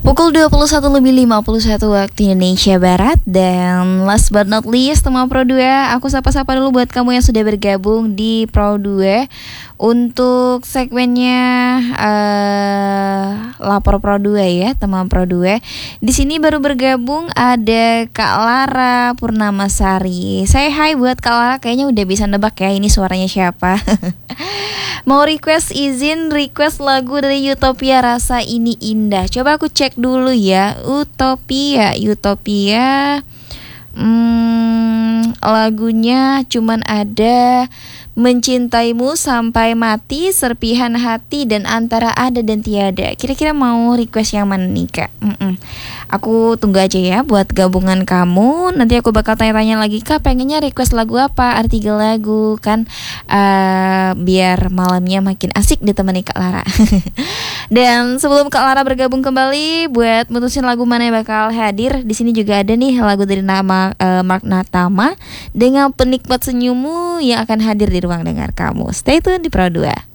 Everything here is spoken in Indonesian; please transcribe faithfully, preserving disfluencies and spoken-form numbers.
Pukul dua puluh satu lebih lima puluh satu waktu Indonesia Barat. Dan last but not least, teman Pro dua, aku sapa-sapa dulu buat kamu yang sudah bergabung di Pro dua. Untuk segmennya uh, Lapor Pro dua ya, teman Pro dua. Di sini baru bergabung ada Kak Lara Purnamasari. Saya hai buat Kak Lara, kayaknya udah bisa nebak ya ini suaranya siapa. Mau request, izin request lagu dari Utopia, Rasa Ini Indah. Coba aku cek dulu ya. Utopia, Utopia. Hmm, lagunya cuman ada Mencintaimu Sampai Mati, Serpihan Hati, dan Antara Ada dan Tiada. Kira-kira mau request yang mana nih Kak? Mm-mm. Aku tunggu aja ya buat gabungan kamu. Nanti aku bakal tanya-tanya lagi, Kak pengennya request lagu apa, artikel lagu kan, uh, biar malamnya makin asik ditemani Kak Lara. Dan sebelum Kak Lara bergabung kembali buat mutusin lagu mana yang bakal hadir, di sini juga ada nih lagu dari nama uh, Mark Natama dengan Penikmat Senyummu yang akan hadir di ruang dengar kamu. Stay tune di Pro dua.